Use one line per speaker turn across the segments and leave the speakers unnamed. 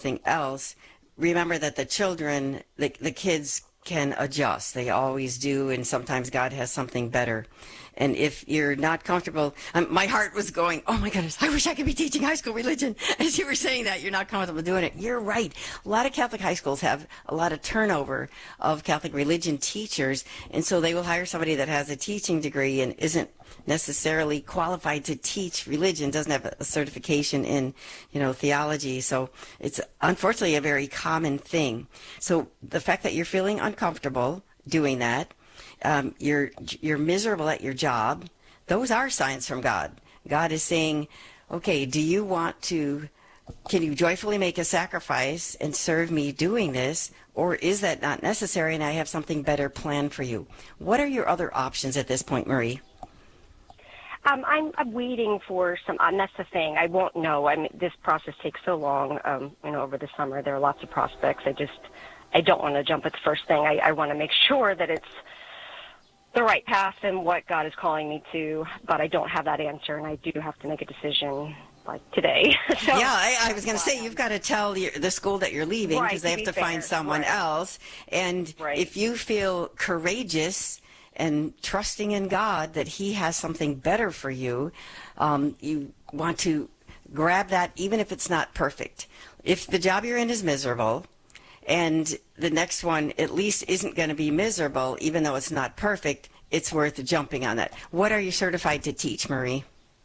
something else, remember that the children, the kids can adjust. They always do, and sometimes God has something better. And if you're not comfortable, my heart was going, oh my goodness, I wish I could be teaching high school religion. As you were saying that, you're not comfortable doing it. You're right. A lot of Catholic high schools have a lot of turnover of Catholic religion teachers, and so they will hire somebody that has a teaching degree and isn't necessarily qualified to teach religion, doesn't have a certification in, theology. So it's unfortunately a very common thing. So the fact that you're feeling uncomfortable doing that, you're miserable at your job, those are signs from God. God is saying, okay, can you joyfully make a sacrifice and serve me doing this, or is that not necessary and I have something better planned for you? What are your other options at this point, Marie?
I'm waiting for some, that's the thing. I won't know. This process takes so long, over the summer. There are lots of prospects. I don't want to jump at the first thing. I want to make sure that it's the right path and what God is calling me to, but I don't have that answer, and I do have to make a decision like today. So,
yeah, I was going to say, you've got to tell the school that you're leaving, because they have to find someone else. And if you feel courageous and trusting in God that He has something better for you, you want to grab that, even if it's not perfect. If the job you're in is miserable, and the next one at least isn't going to be miserable, even though it's not perfect, it's worth jumping on that. What are you certified to teach, Marie?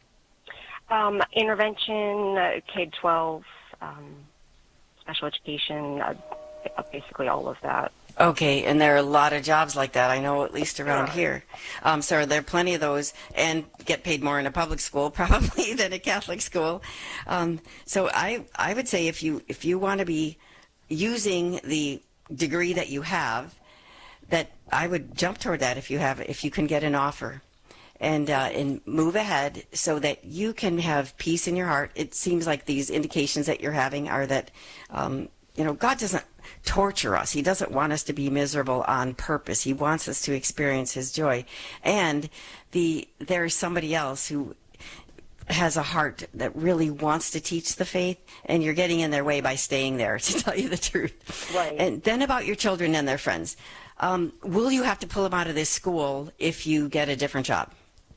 Intervention, K-12, special education, basically all of that.
Okay, and there are a lot of jobs like that, I know, at least around here. So there are plenty of those, and get paid more in a public school probably than a Catholic school. So I would say if you want to be using the degree that you have, that I would jump toward that if you can get an offer, and move ahead so that you can have peace in your heart. It seems like these indications that you're having are that God doesn't torture us. He doesn't want us to be miserable on purpose. He wants us to experience His joy. And there's somebody else who has a heart that really wants to teach the faith, and you're getting in their way by staying there, to tell you the truth.
Right.
And then about your children and their friends. Will you have to pull them out of this school if you get a different job?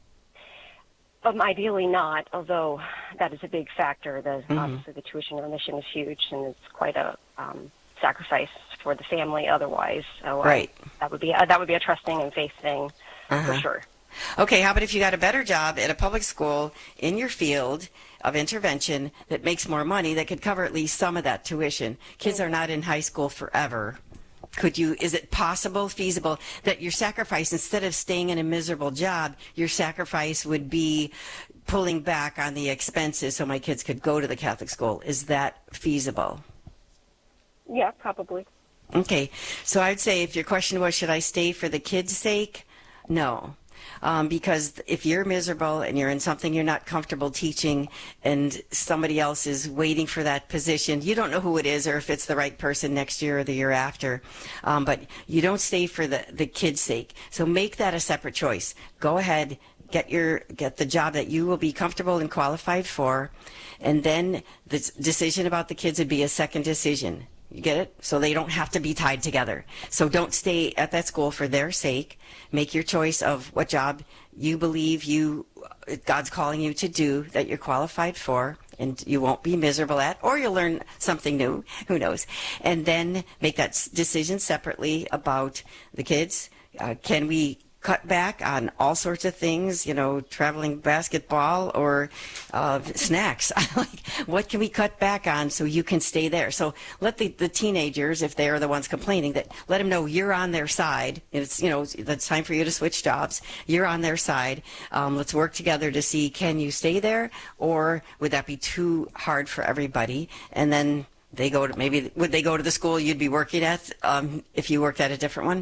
Ideally not, although that is a big factor. Obviously the tuition remission is huge, and it's quite a sacrifice for the family otherwise. So that would be a trusting and faith thing for sure.
Okay, how about if you got a better job at a public school in your field of intervention that makes more money, that could cover at least some of that tuition? Kids are not in high school forever. Is it possible, feasible, that your sacrifice, instead of staying in a miserable job, your sacrifice would be pulling back on the expenses so my kids could go to the Catholic school? Is that feasible?
Yeah, probably.
Okay, so I'd say if your question was, should I stay for the kids' sake? No. Because if you're miserable and you're in something you're not comfortable teaching, and somebody else is waiting for that position, you don't know who it is or if it's the right person next year or the year after, but you don't stay for the kids' sake. So make that a separate choice. Go ahead, get the job that you will be comfortable and qualified for, and then the decision about the kids would be a second decision. You get it? So they don't have to be tied together. So don't stay at that school for their sake. Make your choice of what job you believe God's calling you to do, that you're qualified for, and you won't be miserable at, or you'll learn something new, who knows. And then make that decision separately about the kids. Can we cut back on all sorts of things, traveling basketball or snacks? What can we cut back on so you can stay there? So let the teenagers, if they are the ones complaining, let them know you're on their side. It's time for you to switch jobs. You're on their side. Let's work together to see, can you stay there, or would that be too hard for everybody? And then would they go to the school you'd be working at if you worked at a different one?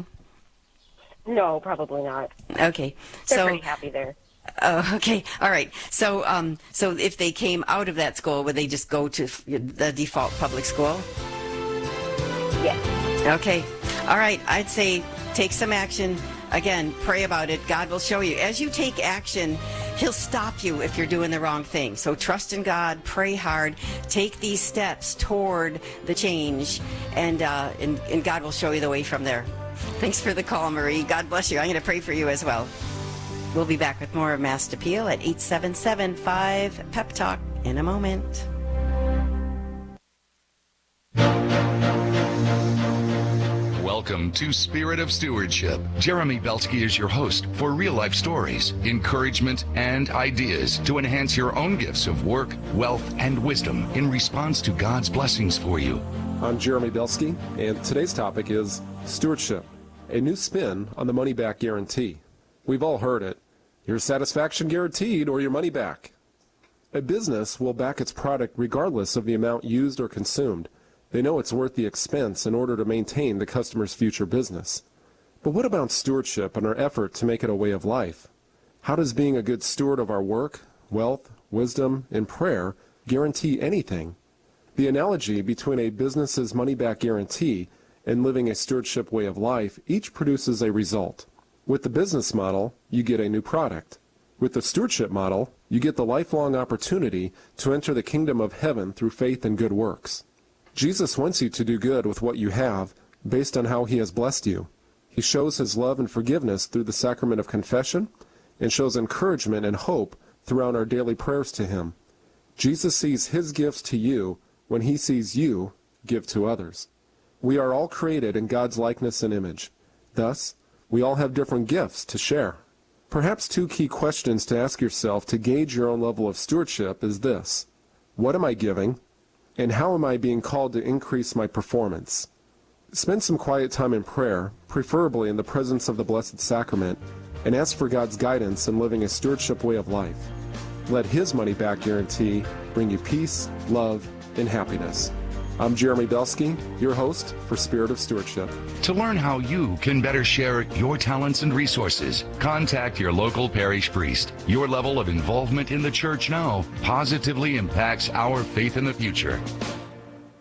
No, probably not.
Okay.
They're pretty happy there.
Okay. All right. So if they came out of that school, would they just go to the default public school?
Yes.
Okay. All right. I'd say take some action. Again, pray about it. God will show you. As you take action, He'll stop you if you're doing the wrong thing. So trust in God, pray hard, take these steps toward the change, and God will show you the way from there. Thanks for the call, Marie. God bless you. I'm going to pray for you as well. We'll be back with more of Mass Appeal at 877-5-PEP-TALK in a moment.
Welcome to Spirit of Stewardship. Jeremy Belsky is your host for real-life stories, encouragement, and ideas to enhance your own gifts of work, wealth, and wisdom in response to God's blessings for you.
I'm Jeremy Belsky, and today's topic is stewardship, a new spin on the money-back guarantee. We've all heard it. Your satisfaction guaranteed or your money back. A business will back its product regardless of the amount used or consumed. They know it's worth the expense in order to maintain the customer's future business. But what about stewardship and our effort to make it a way of life? How does being a good steward of our work, wealth, wisdom, and prayer guarantee anything? The analogy between a business's money-back guarantee and living a stewardship way of life each produces a result. With the business model, you get a new product. With the stewardship model, you get the lifelong opportunity to enter the kingdom of heaven through faith and good works. Jesus wants you to do good with what you have based on how he has blessed you. He shows his love and forgiveness through the sacrament of confession and shows encouragement and hope throughout our daily prayers to him. Jesus sees his gifts to you when he sees you give to others. We are all created in God's likeness and image. Thus, we all have different gifts to share. Perhaps two key questions to ask yourself to gauge your own level of stewardship is this: what am I giving? And how am I being called to increase my performance? Spend some quiet time in prayer, preferably in the presence of the Blessed Sacrament, and ask for God's guidance in living a stewardship way of life. Let his money-back guarantee bring you peace, love, and happiness. I'm Jeremy Belsky, your host for Spirit of Stewardship.
To learn how you can better share your talents and resources, contact your local parish priest. Your level of involvement in the church now positively impacts our faith in the future.